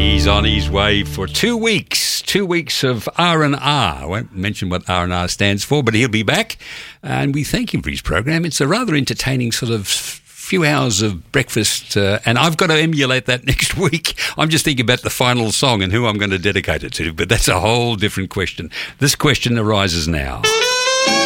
He's on his way for 2 weeks. 2 weeks of R&R. I won't mention what R&R stands for, but he'll be back. And we thank him for his program. It's a rather entertaining sort of few hours of breakfast, and I've got to emulate that next week. I'm just thinking about the final song and who I'm going to dedicate it to, but that's a whole different question. This question arises now.